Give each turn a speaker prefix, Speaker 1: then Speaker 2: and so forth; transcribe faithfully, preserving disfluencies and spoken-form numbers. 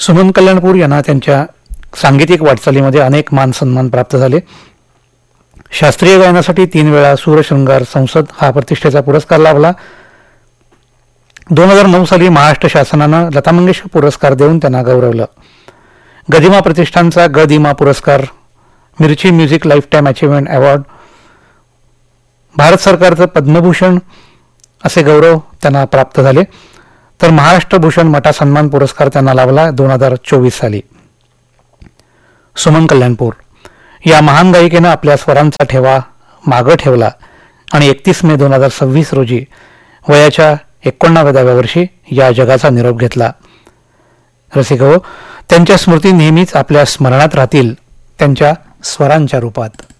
Speaker 1: सुमन कल्याणपूर यांना त्यांच्या सांगीतिक वाटचालीमध्ये अनेक मान सन्मान प्राप्त झाले. शास्त्रीय गायनासाठी तीन वेळा सूरशृंगार संसद हा प्रतिष्ठेचा पुरस्कार लाभला. दोन हजार नऊ साली महाराष्ट्र शासनानं लता मंगेशकर पुरस्कार देऊन त्यांना गौरवलं. गदिमा प्रतिष्ठानचा गदिमा पुरस्कार, मिर्ची music life time achievement award, Bharat सरकारचं पद्मभूषण असे गौरव त्यांना प्राप्त झाले. तर महाराष्ट्र भूषण मटा सन्मान पुरस्कार त्यांना लाभला दोन हजार चोवीस साली. सुमन कल्याणपूर या महान गायिकेनं आपल्या स्वरांचा ठेवा मागं ठेवला आणि एकतीस मे दोन हजार सव्वीस रोजी वयाच्या एकोणनव्वदाव्या वर्षी या जगाचा निरोप घेतला. रसिक हो, त्यांच्या स्मृती नेहमीच आपल्या स्मरणात राहतील त्यांच्या स्वरांच्या रूपात.